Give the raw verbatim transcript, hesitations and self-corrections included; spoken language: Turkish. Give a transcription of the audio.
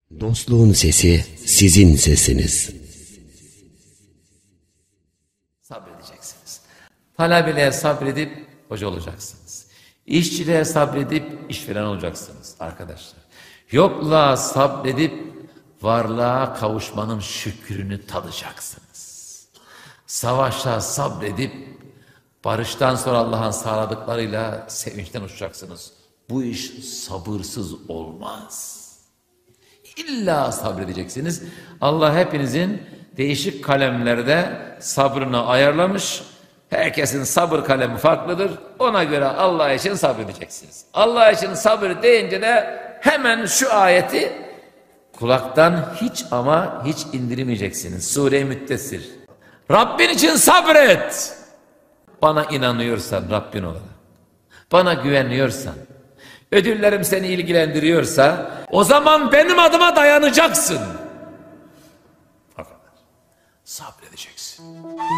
Dostluğun sesi sizin sesiniz. Sabredeceksiniz. Talebeliğe sabredip hoca olacaksınız. İşçiliğe sabredip işveren olacaksınız arkadaşlar. Yokluğa sabredip varlığa kavuşmanın şükrünü tadacaksınız. Savaşa sabredip barıştan sonra Allah'ın sağladıklarıyla sevinçten uçacaksınız. Bu iş sabırsız olmaz. İlla sabredeceksiniz. Allah hepinizin değişik kalemlerde sabrını ayarlamış. Herkesin sabır kalemi farklıdır. Ona göre Allah için sabredeceksiniz. Allah için sabır deyince de hemen şu ayeti kulaktan hiç ama hiç indirmeyeceksiniz. Sure-i Müddessir. Rabbin için sabret. Bana inanıyorsan Rabbin olarak, bana güveniyorsan, ödüllerim seni ilgilendiriyorsa o zaman benim adıma dayanacaksın. O kadar. Sabredeceksin.